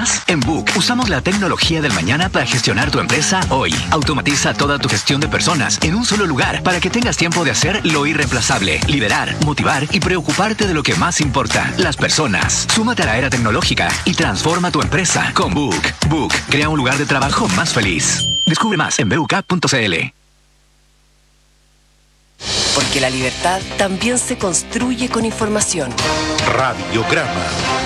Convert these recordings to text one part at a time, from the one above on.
más? En Book usamos la tecnología del mañana para gestionar tu empresa hoy. Automatiza toda tu gestión de personas en un solo lugar para que tengas tiempo de hacer lo irreemplazable, liderar, motivar y preocuparte de lo que más importa, las personas. Súmate a la era tecnológica y transforma tu empresa con Book. Book crea un lugar de trabajo más feliz. Descubre más en buk.cl. Porque la libertad también se construye con información. Radiograma.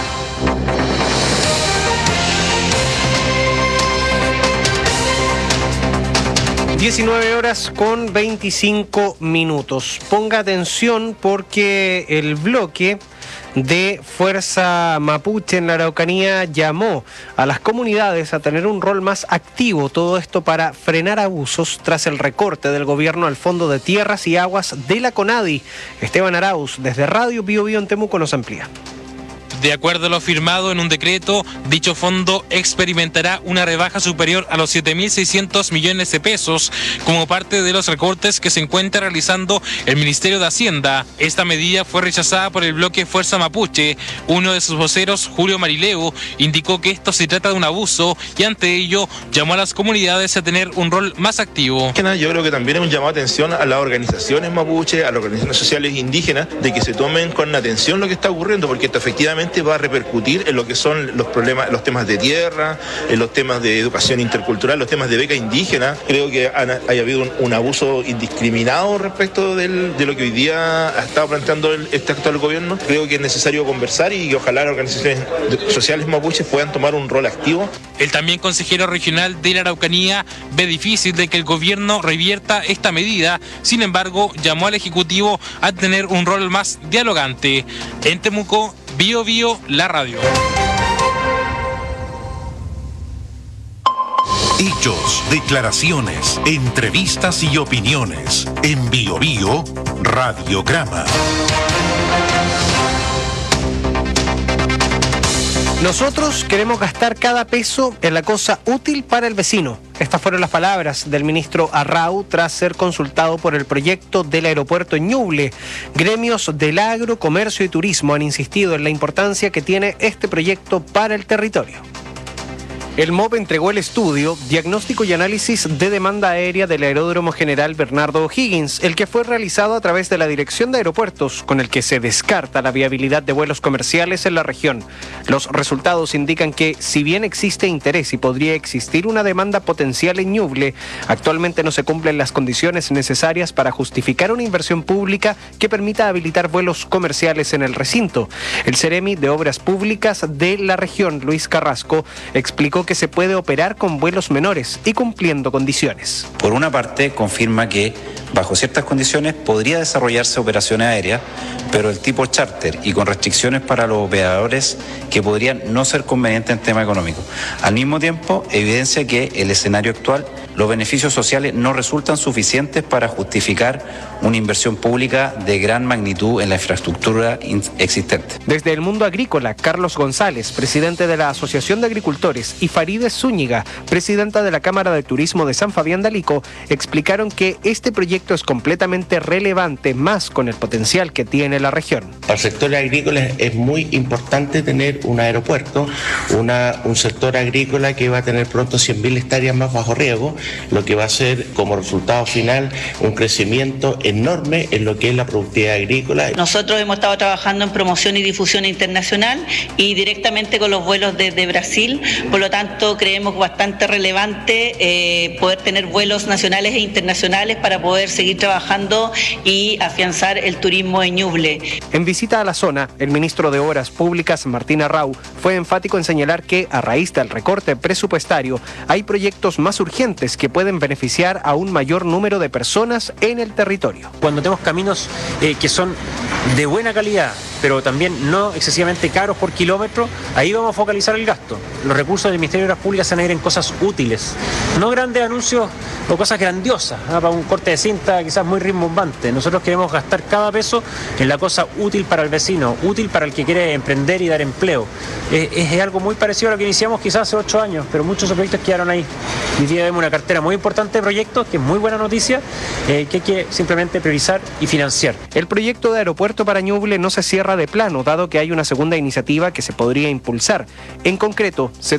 (19:25). Ponga atención porque el bloque de Fuerza Mapuche en la Araucanía llamó a las comunidades a tener un rol más activo, todo esto para frenar abusos tras el recorte del gobierno al Fondo de Tierras y Aguas de la CONADI. Esteban Arauz, desde Radio Bio Bio en Temuco, nos amplía. De acuerdo a lo firmado en un decreto, dicho fondo experimentará una rebaja superior a los 7.600 millones de pesos como parte de los recortes que se encuentra realizando el Ministerio de Hacienda. Esta medida fue rechazada por el bloque Fuerza Mapuche. Uno de sus voceros, Julio Marileo, indicó que esto se trata de un abuso y ante ello llamó a las comunidades a tener un rol más activo. Yo creo que también es un llamado de atención a las organizaciones mapuche, a las organizaciones sociales indígenas, de que se tomen con atención lo que está ocurriendo, porque esto efectivamente va a repercutir en lo que son los problemas, los temas de tierra, en los temas de educación intercultural, los temas de beca indígena. Creo que haya habido un abuso indiscriminado respecto de lo que hoy día ha estado planteando este actual gobierno. Creo que es necesario conversar y que ojalá las organizaciones sociales mapuches puedan tomar un rol activo. El también consejero regional de la Araucanía ve difícil de que el gobierno revierta esta medida. Sin embargo, llamó al Ejecutivo a tener un rol más dialogante. En Temuco, Bio Bio, la radio. Hechos, declaraciones, entrevistas y opiniones. En Bio Bio, Radiograma. Nosotros queremos gastar cada peso en la cosa útil para el vecino. Estas fueron las palabras del ministro Arrau tras ser consultado por el proyecto del aeropuerto en Ñuble. Gremios del agro, comercio y turismo han insistido en la importancia que tiene este proyecto para el territorio. El MOB entregó el estudio, diagnóstico y análisis de demanda aérea del Aeródromo General Bernardo O'Higgins, el que fue realizado a través de la Dirección de Aeropuertos, con el que se descarta la viabilidad de vuelos comerciales en la región. Los resultados indican que, si bien existe interés y podría existir una demanda potencial en Ñuble, actualmente no se cumplen las condiciones necesarias para justificar una inversión pública que permita habilitar vuelos comerciales en el recinto. El Ceremi de Obras Públicas de la región, Luis Carrasco, explicó que se puede operar con vuelos menores y cumpliendo condiciones. Por una parte, confirma que bajo ciertas condiciones podría desarrollarse operaciones aéreas, pero el tipo charter y con restricciones para los operadores que podrían no ser convenientes en tema económico. Al mismo tiempo, evidencia que el escenario actual, los beneficios sociales no resultan suficientes para justificar una inversión pública de gran magnitud en la infraestructura existente. Desde el mundo agrícola, Carlos González, presidente de la Asociación de Agricultores, y Farideh Zúñiga, presidenta de la Cámara de Turismo de San Fabián de Alico, explicaron que este proyecto es completamente relevante, más con el potencial que tiene la región. Para el sector agrícola es muy importante tener un aeropuerto, un sector agrícola que va a tener pronto 100.000 hectáreas más bajo riego, lo que va a ser como resultado final un crecimiento enorme en lo que es la productividad agrícola. Nosotros hemos estado trabajando en promoción y difusión internacional y directamente con los vuelos desde Brasil, por lo tanto creemos bastante relevante poder tener vuelos nacionales e internacionales para poder seguir trabajando y afianzar el turismo en Ñuble. En visita a la zona, el ministro de Obras Públicas, Martín Arrau, fue enfático en señalar que, a raíz del recorte presupuestario, hay proyectos más urgentes que pueden beneficiar a un mayor número de personas en el territorio. Cuando tenemos caminos que son de buena calidad, pero también no excesivamente caros por kilómetro, ahí vamos a focalizar el gasto. Los recursos del Ministerio de Obras Públicas se van a ir en cosas útiles, no grandes anuncios o cosas grandiosas, para un corte de cinta quizás muy rimbombante. Nosotros queremos gastar cada peso en la cosa útil para el vecino, útil para el que quiere emprender y dar empleo. Es algo muy parecido a lo que iniciamos quizás hace 8 años, pero muchos de esos proyectos quedaron ahí. Hoy día vemos una cartera muy importante de proyectos, que es muy buena noticia, que hay que simplemente priorizar y financiar. El proyecto de aeropuerto para Ñuble no se cierra de plano, dado que hay una segunda iniciativa que se podría impulsar. En concreto, se